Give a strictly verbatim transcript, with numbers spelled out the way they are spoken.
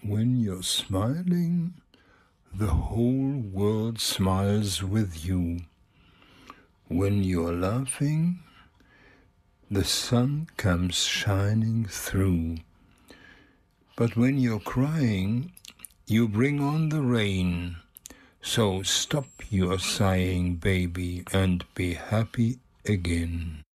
When you're smiling, the whole world smiles with you. When you're laughing, the sun comes shining through. But when you're crying, you bring on the rain. So stop your sighing, baby, and be happy again.